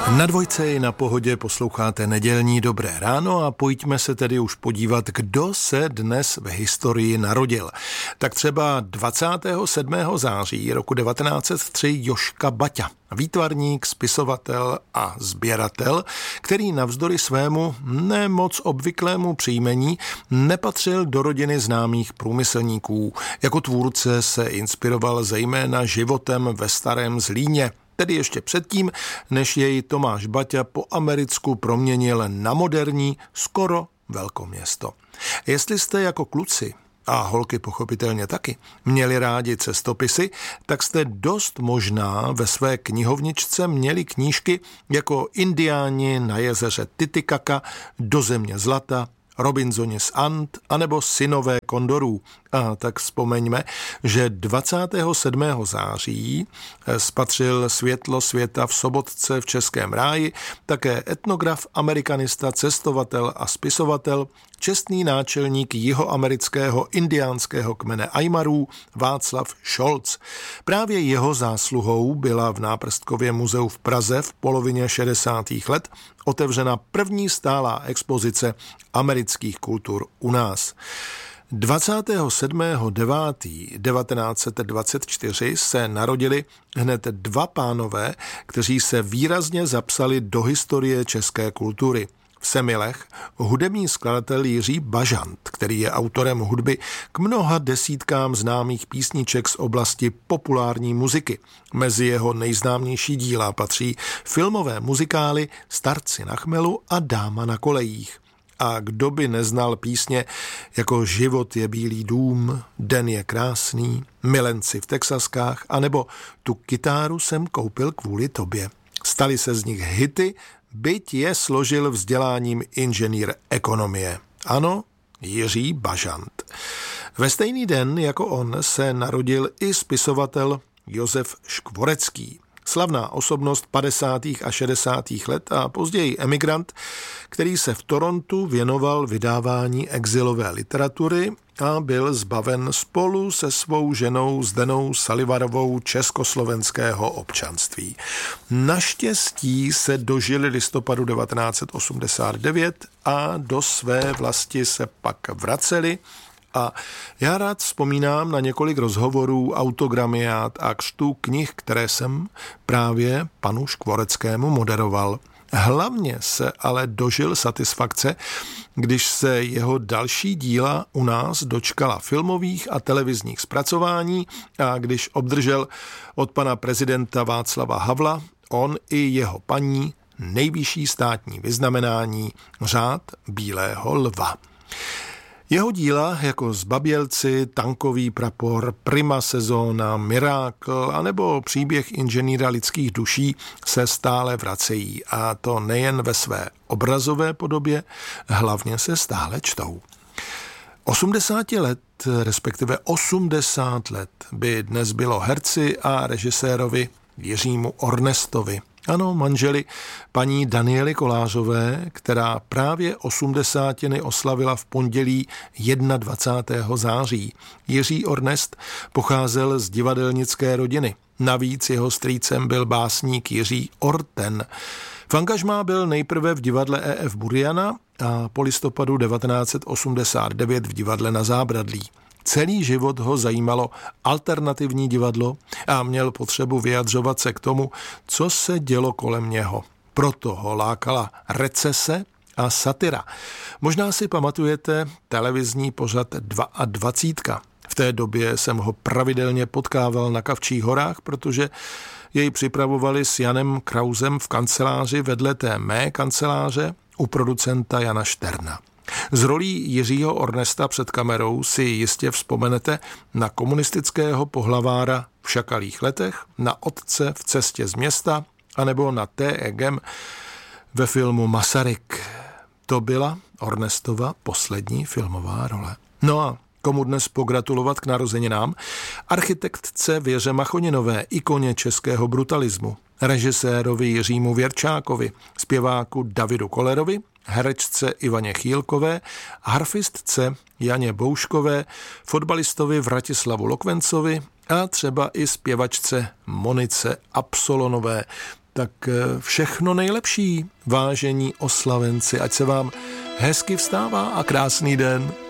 Na Dvojce i na Pohodě posloucháte nedělní Dobré ráno a pojďme se tedy už podívat, kdo se dnes v historii narodil. Tak třeba 27. září roku 1903 Jožka Baťa, výtvarník, spisovatel a sběratel, který navzdory svému nemoc obvyklému příjmení nepatřil do rodiny známých průmyslníků. Jako tvůrce se inspiroval zejména životem ve Starém Zlíně, tedy ještě předtím, než jej Tomáš Baťa po americku proměnil na moderní, skoro velkoměsto. Jestli jste jako kluci, a holky pochopitelně taky, měli rádi cestopisy, tak jste dost možná ve své knihovničce měli knížky jako Indiáni na jezeře Titicaca, Do země zlata, Robinsoni z And anebo Synové kondorů. A tak vzpomeňme, že 27. září spatřil světlo světa v Sobotce v Českém ráji také etnograf, amerikanista, cestovatel a spisovatel, čestný náčelník jihoamerického indiánského kmene Ajmarů Václav Scholz. Právě jeho zásluhou byla v Náprstkově muzeu v Praze v polovině 60. let otevřena první stálá expozice amerických kultur u nás. 27.9.1924 se narodili hned dva pánové, kteří se výrazně zapsali do historie české kultury. V Semilech hudební skladatel Jiří Bažant, který je autorem hudby k mnoha desítkám známých písniček z oblasti populární muziky. Mezi jeho nejznámější díla patří filmové muzikály Starci na chmelu a Dáma na kolejích. A kdo by neznal písně jako Život je bílý dům, Den je krásný, Milenci v Texaskách anebo Tu kytáru jsem koupil kvůli tobě. Staly se z nich hity, byť je složil vzděláním inženýr ekonomie. Ano, Jiří Bažant. Ve stejný den jako on se narodil i spisovatel Josef Škvorecký. Slavná osobnost 50. a 60. let a později emigrant, který se v Torontu věnoval vydávání exilové literatury a byl zbaven spolu se svou ženou Zdenou Salivarovou československého občanství. Naštěstí se dožili listopadu 1989 a do své vlasti se pak vraceli. A já rád vzpomínám na několik rozhovorů, autogramiát a křtů knih, které jsem právě panu Škvoreckému moderoval. Hlavně se ale dožil satisfakce, když se jeho další díla u nás dočkala filmových a televizních zpracování a když obdržel od pana prezidenta Václava Havla on i jeho paní nejvyšší státní vyznamenání Řád bílého lva. Jeho díla jako Zbabělci, Tankový prapor, Prima sezóna, Mirákl anebo Příběh inženýra lidských duší se stále vracejí a to nejen ve své obrazové podobě, hlavně se stále čtou. 80 let, respektive 80 let by dnes bylo herci a režisérovi Jiřímu Ornestovi. Ano, manželi paní Daniely Kolářové, která právě 80 oslavila v pondělí 21. září. Jiří Ornest pocházel z divadelnické rodiny. Navíc jeho strýcem byl básník Jiří Orten. V angažmá byl nejprve v divadle E.F. Buriana a po listopadu 1989 v divadle Na Zábradlí. Celý život ho zajímalo alternativní divadlo a měl potřebu vyjadřovat se k tomu, co se dělo kolem něho. Proto ho lákala recese a satira. Možná si pamatujete televizní pořad 22. V té době jsem ho pravidelně potkával na Kavčích horách, protože jej připravovali s Janem Krausem v kanceláři vedle té mé kanceláře u producenta Jana Šterna. Z rolí Jiřího Ornesta před kamerou si jistě vzpomenete na komunistického pohlavára v Šakalých letech, na otce v Cestě z města, anebo na T. Egem ve filmu Masaryk. To byla Ornestova poslední filmová role. No a komu dnes pogratulovat k narozeninám? Architektce Věře Machoninové, ikoně českého brutalismu, režisérovi Jiřímu Věrčákovi, zpěváku Davidu Kolerovi, herečce Ivaně Chýlkové, harfistce Janě Bouškové, fotbalistovi Vratislavu Lokvencovi a třeba i zpěvačce Monice Absolonové. Tak všechno nejlepší, vážení oslavenci, ať se vám hezky vstává a krásný den.